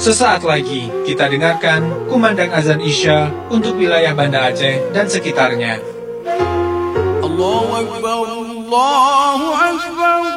Sesaat lagi kita dengarkan kumandang azan Isya untuk wilayah Banda Aceh dan sekitarnya. Allahu Akbar, Allahu Akbar.